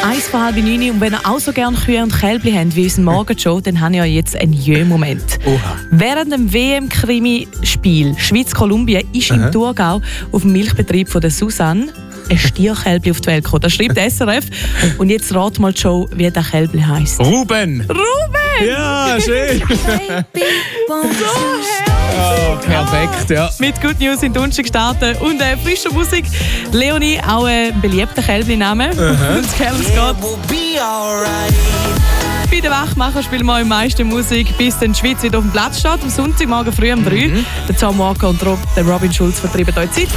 1 vor halb 9 und wenn ihr auch so gerne Kühe und Kälbli habt wie unseren Morgenshow, dann habe ich euch jetzt einen Jö-Moment. Während dem WM-Krimi-Spiel Schweiz-Kolumbien ist im Thurgau auf dem Milchbetrieb von der Susanne ein Stierkälbli auf die Welt gekommen. Das schreibt SRF. Und jetzt rat mal Joe, wie der Kälbli heisst. Ruben! Ja, schön! Perfekt, ja. Mit Good News in Donnerstag gestartet und frischer Musik. Leonie, auch ein beliebter Kälbli-Name. Und Kerls geht. Bei den Wachmachern spielen wir am meisten Musik, bis dann die Schweiz wieder auf dem Platz steht. Am Sonntagmorgen früh um 3. Der Tom Walker und der Robin Schulz vertreiben euch Zeit.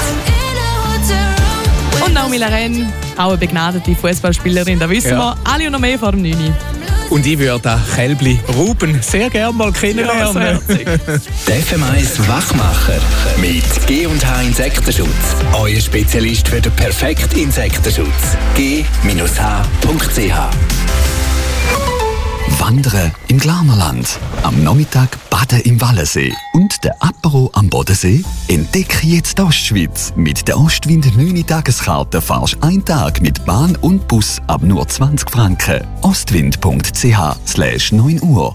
Und Naomi Laren, auch eine begnadete Fußballspielerin, das wissen wir. Alle und noch mehr vor dem 9. Und ich würde den Kälbli Ruben sehr gerne mal kennenlernen. Der FM1 Wachmacher mit G&H Insektenschutz. Euer Spezialist für den perfekten Insektenschutz. G-H.ch. Wandern im Glanerland. Am Nachmittag baden im Wallensee. Und der Apero am Bodensee? Entdecke jetzt die Ostschweiz. Mit der Ostwind 9 Tageskarte fahrst du einen Tag mit Bahn und Bus ab nur 20 Franken. ostwind.ch/9 Uhr.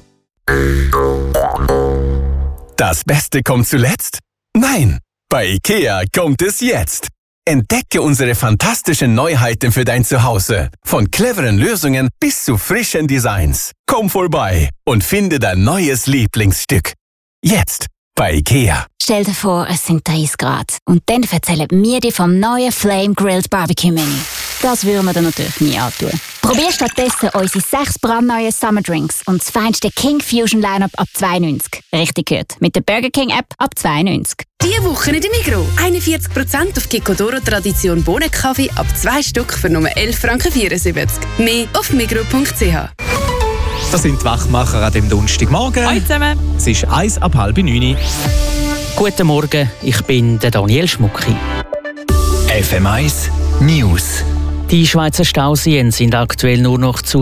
Das Beste kommt zuletzt? Nein, bei IKEA kommt es jetzt. Entdecke unsere fantastischen Neuheiten für dein Zuhause. Von cleveren Lösungen bis zu frischen Designs. Komm vorbei und finde dein neues Lieblingsstück. Jetzt bei IKEA. Stell dir vor, es sind 30 Grad. Und dann erzählen wir dir vom neuen Flame Grilled Barbecue Menü. Das würden wir dir natürlich nie antun. Probier stattdessen unsere 6 brandneuen Summer Drinks und das feinste King Fusion Lineup ab 2,90. Richtig gehört. Mit der Burger King App ab 2,90. Diese Woche in der Migros. 41% auf Kikkodoro Tradition Bohnenkaffee ab 2 Stück für nur 11,74 Franken. Mehr auf migros.ch. Das sind die Wachmacher an dem Donnerstagmorgen. Hallo zusammen. Es ist 1 ab halb 9. Guten Morgen, ich bin der Daniel Schmucki. FM1 News. Die Schweizer Stauseen sind aktuell nur noch zu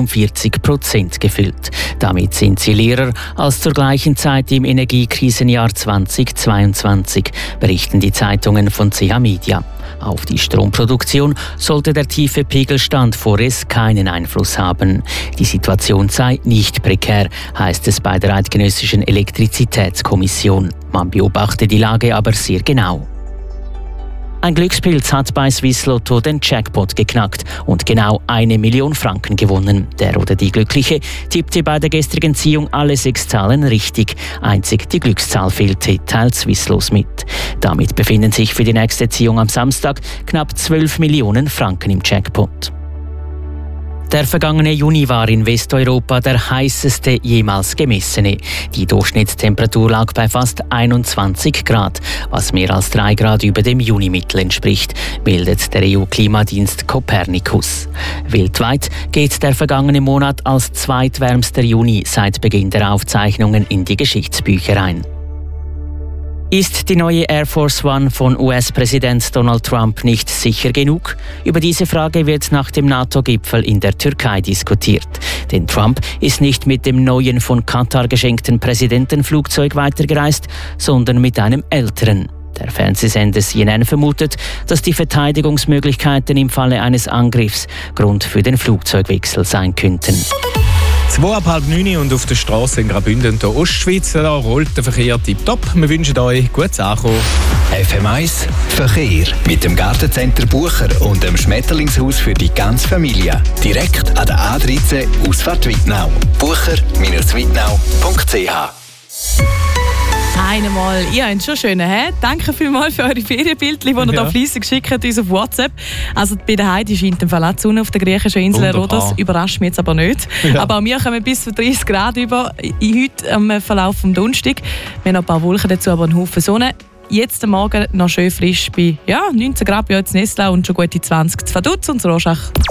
43% gefüllt. Damit sind sie leerer als zur gleichen Zeit im Energiekrisenjahr 2022, berichten die Zeitungen von CH Media. Auf die Stromproduktion sollte der tiefe Pegelstand vorerst keinen Einfluss haben. Die Situation sei nicht prekär, heißt es bei der Eidgenössischen Elektrizitätskommission. Man beobachte die Lage aber sehr genau. Ein Glückspilz hat bei Swisslotto den Jackpot geknackt und genau 1 Million Franken gewonnen. Der oder die Glückliche tippte bei der gestrigen Ziehung alle 6 Zahlen richtig. Einzig die Glückszahl fehlte, teilt Swisslos mit. Damit befinden sich für die nächste Ziehung am Samstag knapp 12 Millionen Franken im Jackpot. Der vergangene Juni war in Westeuropa der heißeste jemals gemessene. Die Durchschnittstemperatur lag bei fast 21 Grad, was mehr als 3 Grad über dem Junimittel entspricht, meldet der EU-Klimadienst Copernicus. Weltweit geht der vergangene Monat als zweitwärmster Juni seit Beginn der Aufzeichnungen in die Geschichtsbücher ein. Ist die neue Air Force One von US-Präsident Donald Trump nicht sicher genug? Über diese Frage wird nach dem NATO-Gipfel in der Türkei diskutiert. Denn Trump ist nicht mit dem neuen von Katar geschenkten Präsidentenflugzeug weitergereist, sondern mit einem älteren. Der Fernsehsender CNN vermutet, dass die Verteidigungsmöglichkeiten im Falle eines Angriffs Grund für den Flugzeugwechsel sein könnten. 2 ab halb 9 und auf der Straße in Graubünden und der Ostschweiz da rollt der Verkehr tipptopp. Wir wünschen euch gutes Ankommen. FM1 Verkehr mit dem Gartencenter Bucher und dem Schmetterlingshaus für die ganze Familie. Direkt an der A13 Ausfahrt Wittnau. bucher-wittnau.ch. Einmal, ihr habt schon schön, hä? Danke vielmals für eure Ferienbildchen, die ihr da fleissig schickt uns auf WhatsApp. Also bei der Heidi scheint im Fall auch die Sonne auf der griechischen Insel Rhodos. Überrascht mich jetzt aber nicht. Ja. Aber auch wir kommen bis zu 30 Grad über heute am Verlauf des Donnerstag. Wir haben noch ein paar Wolken dazu, aber einen Haufen Sonne. Jetzt am Morgen noch schön frisch bei 19 Grad bei uns in Nestlau und schon gute 20 zu Vaduz und Rorschach.